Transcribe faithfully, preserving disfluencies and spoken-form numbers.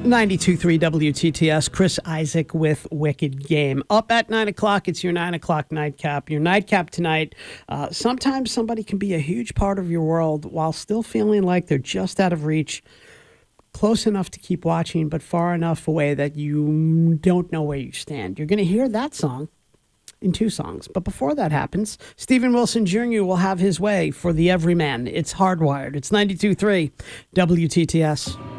ninety-two point three W T T S, Chris Isaac with Wicked Game. Up at nine o'clock, it's your nine o'clock nightcap. Your nightcap tonight, uh, sometimes somebody can be a huge part of your world while still feeling like they're just out of reach, close enough to keep watching, but far enough away that you don't know where you stand. You're going to hear that song in two songs. But before that happens, Stephen Wilson Junior will have his way for the everyman. It's hardwired. It's ninety-two point three W T T S.